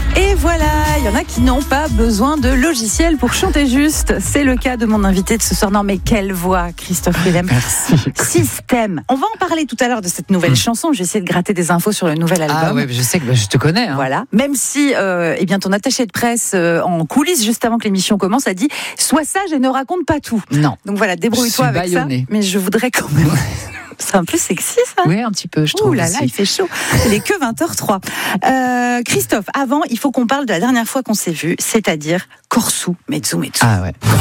Et voilà, il y en a qui n'ont pas besoin de logiciel pour chanter juste. C'est le cas de mon invité de ce soir. Non mais quelle voix, Christophe Willem. Merci. Système. On va en parler tout à l'heure de cette nouvelle chanson. Je vais essayer de gratter des infos sur le nouvel album. Ah ouais, je sais que je te connais. Hein. Voilà. Même si, eh bien, ton attaché de presse en coulisses juste avant que l'émission commence a dit « Sois sage et ne raconte pas tout ». Non. Donc voilà, débrouille-toi avec bâillonnée. ça. Mais je voudrais quand même. C'est un peu sexy, ça. Oui, un petit peu, je trouve. Ouh là là, il fait chaud. Il est que 20h03. Christophe, avant, il faut qu'on parle de la dernière fois qu'on s'est vu, c'est-à-dire Corso Mezzo Mezzo. Ah ouais.